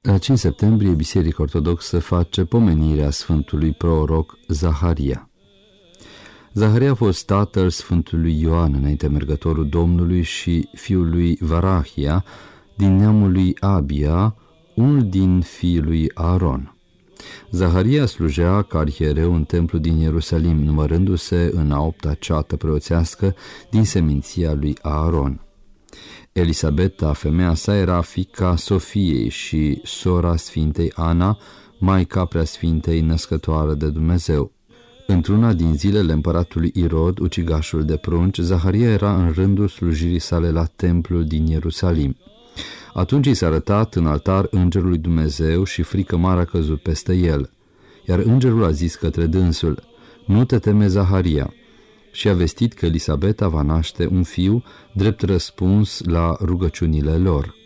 La 5 septembrie, Biserica Ortodoxă face pomenirea Sfântului Proroc Zaharia. Zaharia a fost tatăl Sfântului Ioan, înainte mergătorul Domnului, și fiul lui Varahia, din neamul lui Abia, unul din fiii lui Aaron. Zaharia slujea ca arhiereu în templu din Ierusalim, numărându-se în a 8-a ceată preoțească din seminția lui Aaron. Elisabeta, femeia sa, era fiica Sofiei și sora Sfintei Ana, maica Preasfintei Născătoare de Dumnezeu. Într-una din zilele împăratului Irod, ucigașul de prunci, Zaharia era în rândul slujirii sale la templul din Ierusalim. Atunci i s-a arătat în altar îngerul lui Dumnezeu și frică mare a căzut peste el. Iar îngerul a zis către dânsul: „Nu te teme, Zaharia”, și a vestit că Elisabeta va naște un fiu, drept răspuns la rugăciunile lor.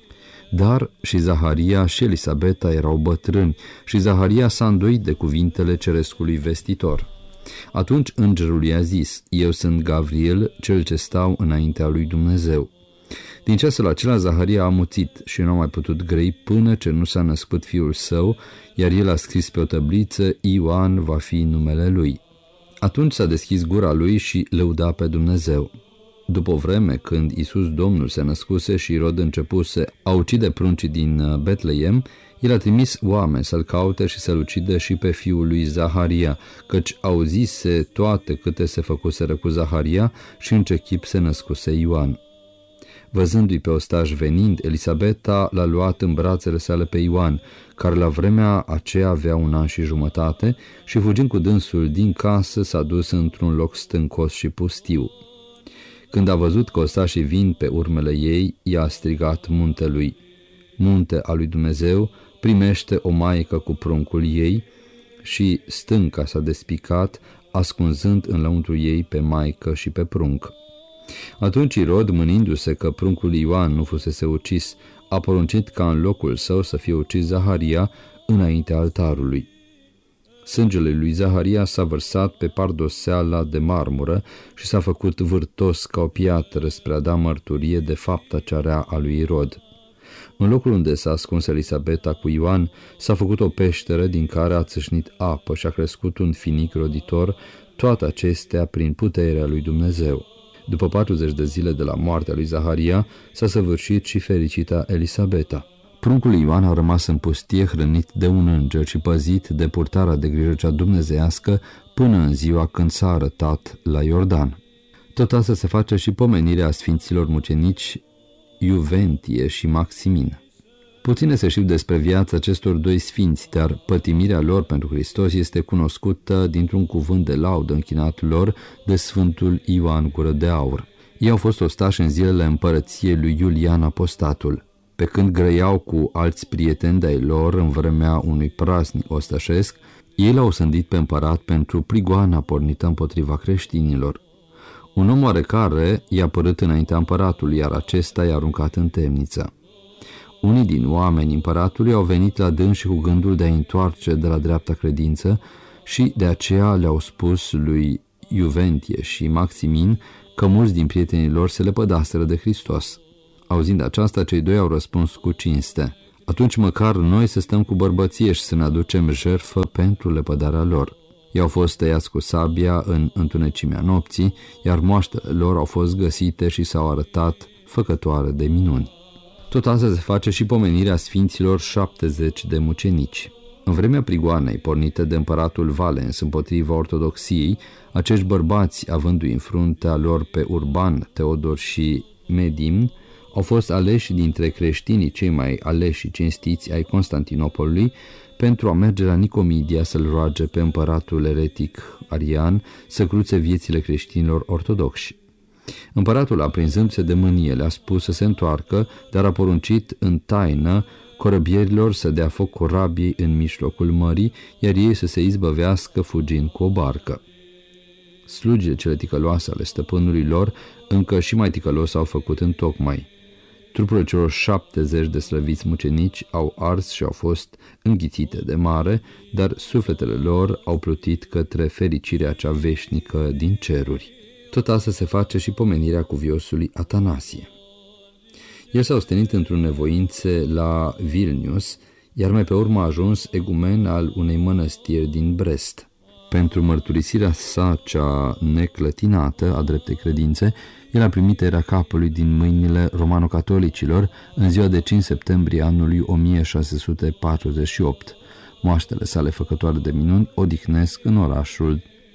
Dar și Zaharia și Elisabeta erau bătrâni și Zaharia s-a îndoit de cuvintele cerescului vestitor. Atunci îngerul i-a zis: „Eu sunt Gavril, cel ce stau înaintea lui Dumnezeu.” Din ceasul acela Zaharia a amuțit și nu a mai putut grăi până ce nu s-a născut fiul său, iar el a scris pe o tăbliță: „Ioan va fi numele lui.” Atunci s-a deschis gura lui și lăuda pe Dumnezeu. După o vreme, când Iisus Domnul se născuse și Irod începuse a ucide pruncii din Betleem, el a trimis oameni să-l caute și să-l ucidă și pe fiul lui Zaharia, căci auzise toate câte se făcuseră cu Zaharia și în ce chip se născuse Ioan. Văzându-i pe ostaș venind, Elisabeta l-a luat în brațele sale pe Ioan, care la vremea aceea avea 1 an și jumătate, și fugind cu dânsul din casă s-a dus într-un loc stâncos și pustiu. Când a văzut că ostașii vin pe urmele ei, i-a strigat muntelui: „Munte al lui Dumnezeu, primește o maică cu pruncul ei”, și stânca s-a despicat, ascunzând în lăuntru ei pe maică și pe prunc. Atunci Irod, mânindu-se că pruncul Ioan nu fusese ucis, a poruncit ca în locul său să fie ucis Zaharia înaintea altarului. Sângele lui Zaharia s-a vărsat pe pardoseala de marmură și s-a făcut vârtos ca o piatră spre a da mărturie de fapta cea rea a lui Irod. În locul unde s-a ascuns Elisabeta cu Ioan, s-a făcut o peșteră din care a țâșnit apă și a crescut un finic roditor, toate acestea prin puterea lui Dumnezeu. După 40 de zile de la moartea lui Zaharia, s-a săvârșit și fericita Elisabeta. Pruncul Ioan a rămas în pustie, hrănit de un înger și păzit de purtarea de grijă cea dumnezeiască până în ziua când s-a arătat la Iordan. Tot asta se face și pomenirea sfinților mucenici Iuventie și Maximin. Puține se știu despre viața acestor doi sfinți, dar pătimirea lor pentru Hristos este cunoscută dintr-un cuvânt de laudă închinat lor de Sfântul Ioan Gură de Aur. Ei au fost ostași în zilele împărăției lui Iulian Apostatul. Pe când grăiau cu alți prieteni de-ai lor în vremea unui praznic ostășesc, ei l-au sândit pe împărat pentru prigoana pornită împotriva creștinilor. Un om oarecare i-a părât înaintea împăratului, iar acesta i-a aruncat în temniță. Unii din oamenii împăratului au venit la dânsi cu gândul de a întoarce de la dreapta credință și de aceea le-au spus lui Iuventie și Maximin că mulți din prietenii lor se lepădaseră de Hristos. Auzind aceasta, cei doi au răspuns cu cinste: „Atunci măcar noi să stăm cu bărbăție și să ne aducem jertfă pentru lepădarea lor.” Ei au fost tăiați cu sabia în întunecimea nopții, iar moaștele lor au fost găsite și s-au arătat făcătoare de minuni. Tot asta se face și pomenirea sfinților 70 de mucenici. În vremea prigoanei pornite de împăratul Valens împotriva ortodoxiei, acești bărbați, avându-i în fruntea lor pe Urban, Teodor și Medim, au fost aleși dintre creștinii cei mai aleși și cinstiți ai Constantinopolului pentru a merge la Nicomedia să-l roage pe împăratul eretic Arian să cruțe viețile creștinilor ortodoxi. Împăratul, aprinzându-se de mânie, le-a spus să se întoarcă, dar a poruncit în taină corăbierilor să dea foc corabiei în mijlocul mării, iar ei să se izbăvească fugind cu o barcă. Slugile cele ticăloase ale stăpânului lor încă și mai ticălos au făcut întocmai. Trupurile celor 70 de slăviți mucenici au ars și au fost înghițite de mare, dar sufletele lor au plutit către fericirea cea veșnică din ceruri. Tot asta se face și pomenirea cuviosului Atanasie. El s-a ostenit într-o nevoințe la Vilnius, iar mai pe urmă a ajuns egumen al unei mănăstiri din Brest. Pentru mărturisirea sa cea neclătinată a dreptei credințe, el a primit tăierea capului din mâinile romano-catolicilor în ziua de 5 septembrie anului 1648. Moaștele sale făcătoare de minuni odihnesc în orașul